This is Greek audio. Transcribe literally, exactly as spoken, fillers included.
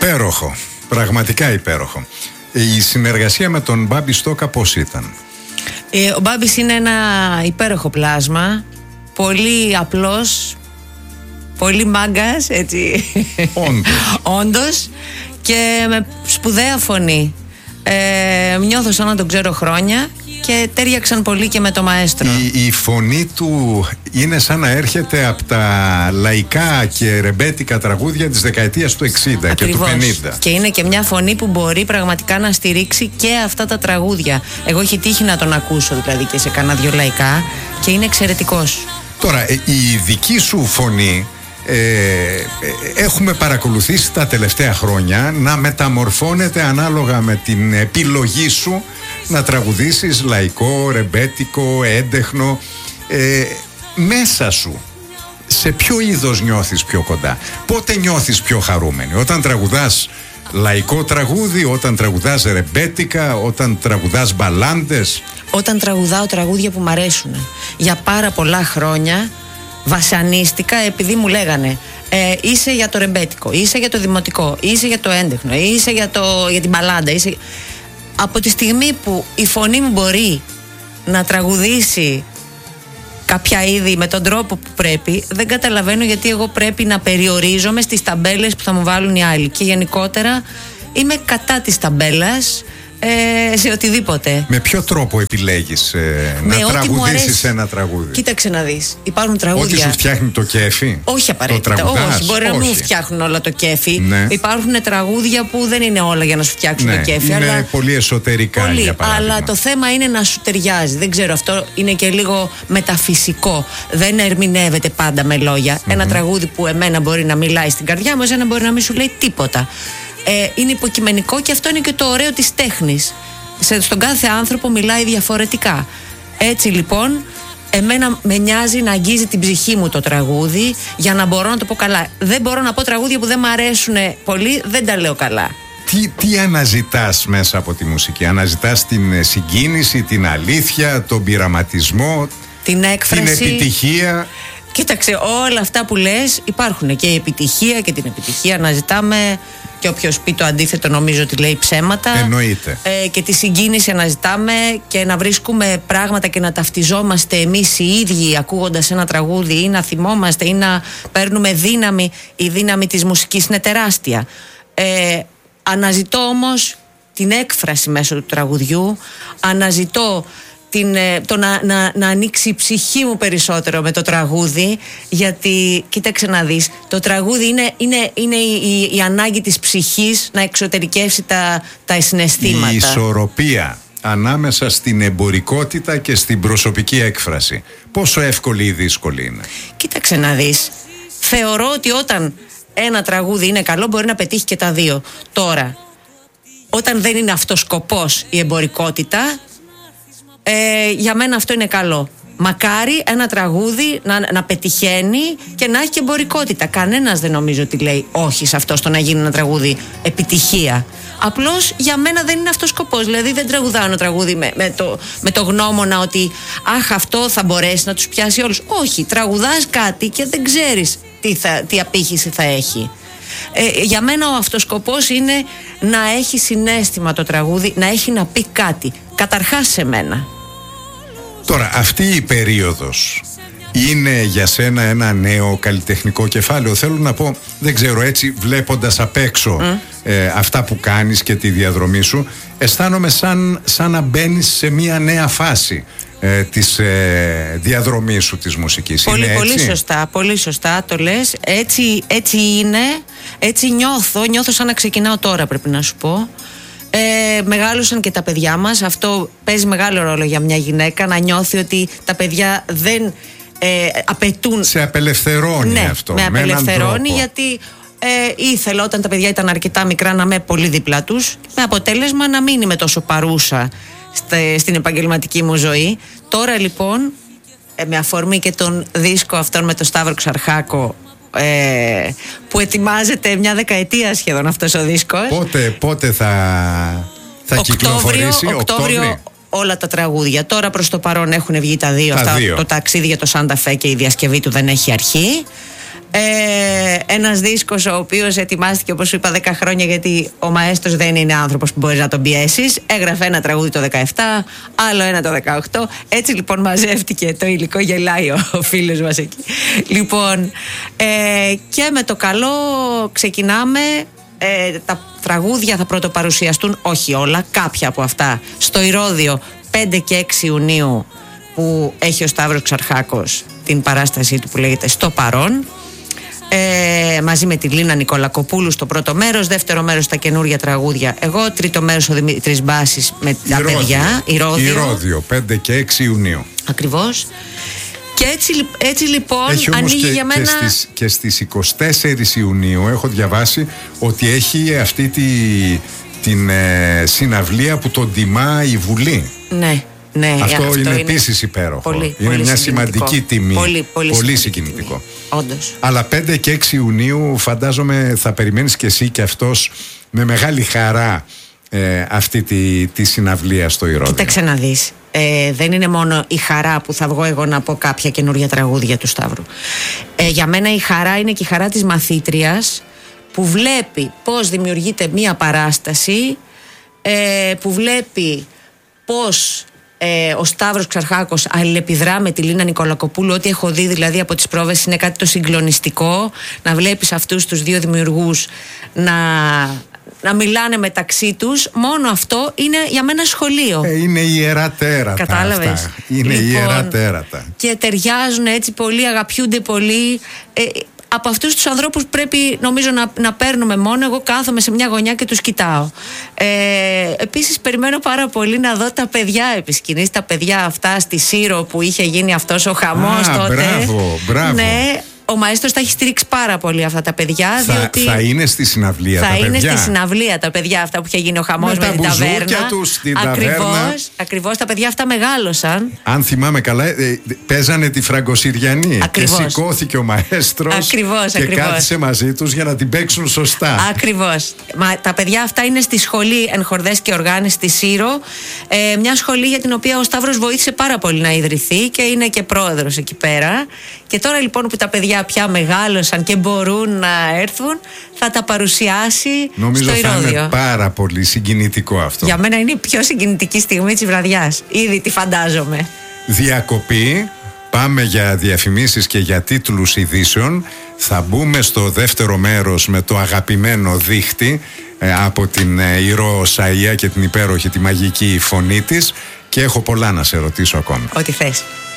Υπέροχο, πραγματικά υπέροχο. Η συνεργασία με τον Μπάμπη Στόκα πώς ήταν? Ε, ο Μπάμπης είναι ένα υπέροχο πλάσμα, πολύ απλός, πολύ μάγκας, έτσι. Όντως. Όντως, και με σπουδαία φωνή. Ε, νιώθω σαν να τον ξέρω χρόνια και τέριαξαν πολύ και με το μαέστρο. Η, η φωνή του είναι σαν να έρχεται από τα λαϊκά και ρεμπέτικα τραγούδια της δεκαετίας του εξήντα. Ακριβώς. Και του πενήντα. Και είναι και μια φωνή που μπορεί πραγματικά να στηρίξει και αυτά τα τραγούδια. Εγώ έχει τύχει να τον ακούσω δηλαδή και σε κανένα δυο λαϊκά και είναι εξαιρετικός. Τώρα, η δική σου φωνή Ε, έχουμε παρακολουθήσει τα τελευταία χρόνια να μεταμορφώνεται ανάλογα με την επιλογή σου να τραγουδήσεις λαϊκό, ρεμπέτικο, έντεχνο. ε, Μέσα σου σε ποιο είδος νιώθεις πιο κοντά? Πότε νιώθεις πιο χαρούμενη? Όταν τραγουδάς λαϊκό τραγούδι, όταν τραγουδάς ρεμπέτικα, όταν τραγουδάς μπαλάντες? Όταν τραγουδάω τραγούδια που μ' αρέσουν. Για πάρα πολλά χρόνια βασανίστηκα επειδή μου λέγανε ε, είσαι για το ρεμπέτικο, είσαι για το δημοτικό, είσαι για το έντεχνο, είσαι για, το, για την μπαλάντα, είσαι... Από τη στιγμή που η φωνή μου μπορεί να τραγουδήσει κάποια είδη με τον τρόπο που πρέπει, δεν καταλαβαίνω γιατί εγώ πρέπει να περιορίζομαι στις ταμπέλες που θα μου βάλουν οι άλλοι. Και γενικότερα είμαι κατά της ταμπέλας ε, σε οτιδήποτε. Με ποιο τρόπο επιλέγεις ε, να τραγουδήσεις ένα τραγούδι? Κοίταξε να δεις. Υπάρχουν τραγούδια. Ότι σου φτιάχνει το κέφι? Όχι απαραίτητα. Όχι, μπορεί όχι. να μην φτιάχνουν όλα το κέφι. Ναι. Υπάρχουν τραγούδια που δεν είναι όλα για να σου φτιάξουν ναι, το κέφι. Είναι αλλά... πολύ εσωτερικά. Πολύ, για παράδειγμα. Αλλά το θέμα είναι να σου ταιριάζει. Δεν ξέρω, αυτό είναι και λίγο μεταφυσικό. Δεν ερμηνεύεται πάντα με λόγια. Mm-hmm. Ένα τραγούδι που εμένα μπορεί να μιλάει στην καρδιά μου, εσένα μπορεί να μην σου λέει τίποτα. Ε, είναι υποκειμενικό και αυτό είναι και το ωραίο της τέχνης. Σε, στον κάθε άνθρωπο μιλάει διαφορετικά. Έτσι λοιπόν, εμένα με νοιάζει να αγγίζει την ψυχή μου το τραγούδι για να μπορώ να το πω καλά. Δεν μπορώ να πω τραγούδια που δεν μου αρέσουν πολύ, δεν τα λέω καλά. Τι, τι αναζητάς μέσα από τη μουσική? Αναζητάς την συγκίνηση, την αλήθεια, τον πειραματισμό, την έκφραση, την επιτυχία? Κοίταξε, όλα αυτά που λες υπάρχουν. Και η επιτυχία και την επιτυχία αναζητάμε. Και όποιος πει το αντίθετο νομίζω ότι λέει ψέματα. Εννοείται. Ε, και τη συγκίνηση αναζητάμε και να βρίσκουμε πράγματα και να ταυτιζόμαστε εμείς οι ίδιοι ακούγοντας ένα τραγούδι, ή να θυμόμαστε ή να παίρνουμε δύναμη. Η δύναμη της μουσικής είναι τεράστια. Ε, αναζητώ όμως την έκφραση μέσω του τραγουδιού. Αναζητώ την, το να, να, να ανοίξει η ψυχή μου περισσότερο με το τραγούδι, γιατί κοίταξε να δεις, το τραγούδι είναι, είναι, είναι η, η, η ανάγκη της ψυχής να εξωτερικεύσει τα, τα συναισθήματα. Η ισορροπία ανάμεσα στην εμπορικότητα και στην προσωπική έκφραση, πόσο εύκολη ή δύσκολη είναι? Κοίταξε να δεις, θεωρώ ότι όταν ένα τραγούδι είναι καλό μπορεί να πετύχει και τα δύο. Τώρα, όταν δεν είναι αυτός σκοπός η εμπορικότητα, Ε, για μένα αυτό είναι καλό. Μακάρι ένα τραγούδι να, να πετυχαίνει και να έχει και εμπορικότητα. Κανένας δεν νομίζω ότι λέει όχι σε αυτό, στο να γίνει ένα τραγούδι επιτυχία. Απλώς για μένα δεν είναι αυτός σκοπός. Δηλαδή δεν τραγουδάω ένα τραγούδι με, με, το, με το γνώμονα ότι αχ, αυτό θα μπορέσει να τους πιάσει όλους. Όχι, τραγουδάς κάτι και δεν ξέρεις τι, θα, τι απήχηση θα έχει. Ε, για μένα ο αυτοσκοπός είναι να έχει συναίσθημα το τραγούδι, να έχει να πει κάτι. Καταρχάς σε μένα. Τώρα, αυτή η περίοδος είναι για σένα ένα νέο καλλιτεχνικό κεφάλαιο? Θέλω να πω, δεν ξέρω, έτσι βλέποντας απ' έξω mm. ε, αυτά που κάνεις και τη διαδρομή σου, αισθάνομαι σαν, σαν να μπαίνεις σε μια νέα φάση ε, της ε, διαδρομής σου της μουσικής. Πολύ, είναι έτσι? πολύ σωστά, πολύ σωστά το λες. Έτσι, έτσι είναι, έτσι νιώθω, νιώθω σαν να ξεκινάω τώρα, πρέπει να σου πω. Ε, μεγάλωσαν και τα παιδιά μας. Αυτό παίζει μεγάλο ρόλο για μια γυναίκα, να νιώθει ότι τα παιδιά δεν ε, απαιτούν. Σε απελευθερώνει ναι, αυτό. Με απελευθερώνει, γιατί ε, ήθελα όταν τα παιδιά ήταν αρκετά μικρά να είμαι πολύ δίπλα τους, με αποτέλεσμα να μην είμαι τόσο παρούσα στε, στην επαγγελματική μου ζωή. Τώρα λοιπόν, ε, με αφορμή και τον δίσκο αυτόν με τον Σταύρο Ξαρχάκο, Ε, που ετοιμάζεται μια δεκαετία σχεδόν αυτός ο δίσκος. Πότε, πότε θα, θα κυκλοφορήσει? Οκτώβριο, Οκτώβριο όλα τα τραγούδια. Τώρα προς το παρόν έχουν βγει τα δύο. Τα αυτά, δύο. Το ταξίδι για το Σάντα Φε και η διασκευή του δεν έχει αρχή. Ε, ένας δίσκος ο οποίος ετοιμάστηκε, όπως σου είπα, δέκα χρόνια, γιατί ο μαέστρος δεν είναι άνθρωπος που μπορείς να τον πιέσεις. Έγραφε ένα τραγούδι το δεκαεπτά, άλλο ένα το δεκαοκτώ. Έτσι λοιπόν μαζεύτηκε το υλικό, γελάει ο φίλος μας εκεί. Λοιπόν, ε, και με το καλό ξεκινάμε. Ε, τα τραγούδια θα πρωτοπαρουσιαστούν, όχι όλα, κάποια από αυτά, στο Ηρώδειο πέντε και έξι Ιουνίου, που έχει ο Σταύρος Ξαρχάκος την παράστασή του που λέγεται Στο Παρόν, ε, μαζί με τη Λίνα Νικολακοπούλου στο πρώτο μέρος, δεύτερο μέρος τα καινούργια τραγούδια εγώ, τρίτο μέρος ο Δημήτρης Μπάσης με τα Ηρώδειο. παιδιά. Ηρώδειο. Ηρώδειο, πέντε και έξι Ιουνίου. Ακριβώς. Και έτσι, έτσι λοιπόν έχει όμως ανοίγει και, για μένα. Και στις, και στις είκοσι τέσσερις Ιουνίου έχω διαβάσει ότι έχει αυτή τη, την ε, συναυλία που τον τιμά η Βουλή. Ναι. Ναι, αυτό, αυτό είναι, είναι επίσης υπέροχο. Πολύ, είναι πολύ μια σημαντική τιμή. Πολύ, πολύ, πολύ συγκινητικό. Όντως. Αλλά πέντε και έξι Ιουνίου φαντάζομαι θα περιμένεις και εσύ και αυτός με μεγάλη χαρά ε, αυτή τη, τη συναυλία στο Ηρώδειο. Κοίταξε να δεις. Ε, δεν είναι μόνο η χαρά που θα βγω εγώ να πω κάποια καινούργια τραγούδια του Σταύρου. Ε, για μένα η χαρά είναι και η χαρά της μαθήτριας που βλέπει πώς δημιουργείται μία παράσταση, ε, που βλέπει πώς ε, ο Σταύρος Ξαρχάκος αλληλεπιδρά με τη Λίνα Νικολακοπούλου. Ό,τι έχω δει δηλαδή από τις πρόβες είναι κάτι το συγκλονιστικό, να βλέπεις αυτούς τους δύο δημιουργούς να, να μιλάνε μεταξύ τους. Μόνο αυτό είναι για μένα σχολείο. Ε, είναι ιερά τέρατα. Κατάλαβες. Αυτά. Είναι λοιπόν, ιερά τέρατα. Και ταιριάζουν έτσι πολύ, αγαπιούνται πολύ. Ε, από αυτούς τους ανθρώπους πρέπει νομίζω να, να παίρνουμε μόνο. Εγώ κάθομαι σε μια γωνιά και τους κοιτάω. Ε, επίσης περιμένω πάρα πολύ να δω τα παιδιά επί σκηνής, τα παιδιά αυτά στη Σύρο που είχε γίνει αυτός ο χαμός Α, τότε. Μπράβο, μπράβο. Ναι, ο μαέστρος θα έχει στηρίξει πάρα πολύ αυτά τα παιδιά. Θα, διότι θα είναι στη συναυλία θα τα είναι παιδιά. στη συναυλία τα παιδιά αυτά που είχε γίνει ο χαμός με, με την τα ταβέρνα. Τους, στην ακριβώς, ταβέρνα. ακριβώς, τα παιδιά αυτά μεγάλωσαν. Αν θυμάμαι καλά, ε, παίζανε τη Φραγκοσυριανή. Ακριβώς. Και σηκώθηκε ο μαέστρος Ακριβώς, και ακριβώς. κάθισε μαζί τους για να την παίξουν σωστά. Ακριβώς. Μα, τα παιδιά αυτά είναι στη σχολή Ενχορδές και Οργάνες στη Σύρο. Ε, μια σχολή για την οποία ο Σταύρος βοήθησε πάρα πολύ να ιδρυθεί και είναι και πρόεδρος εκεί πέρα. Και τώρα λοιπόν που τα παιδιά πια μεγάλωσαν και μπορούν να έρθουν, θα τα παρουσιάσει Νομίζω στο θα Ηρώδειο. είναι πάρα πολύ συγκινητικό αυτό. Για μένα είναι η πιο συγκινητική στιγμή της βραδιάς. Ήδη τη φαντάζομαι. Διακοπή. Πάμε για διαφημίσεις και για τίτλους ειδήσεων. Θα μπούμε στο δεύτερο μέρος με το αγαπημένο δίχτυ ε, από την ε, Ηρώ Σαΐα και την υπέροχη τη μαγική φωνή της. Και έχω πολλά να σε ρωτήσω ακόμη. Ό,τι θες.